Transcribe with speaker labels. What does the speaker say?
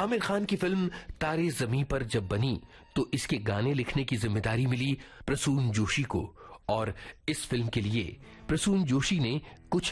Speaker 1: आमिर खान की फिल्म तारे ज़मीं पर जब बनी तो इसके गाने लिखने की जिम्मेदारी मिली प्रसून जोशी को, और इस फिल्म के लिए प्रसून जोशी ने कुछ